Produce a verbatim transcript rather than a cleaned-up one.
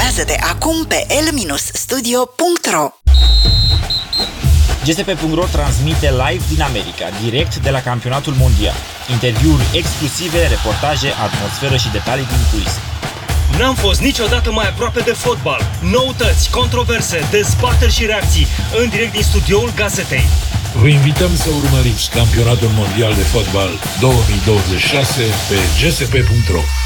Informează-te acum pe el studio punct ro. G S P punct ro transmite live din America, direct de la campionatul mondial. Interviuri exclusive, reportaje, atmosferă și detalii din culise. N-am fost niciodată mai aproape de fotbal. Noutăți, controverse, dezbateri și reacții în direct din studioul Gazetei. Vă invităm să urmăriți campionatul mondial de fotbal două mii douăzeci și șase pe G S P punct ro.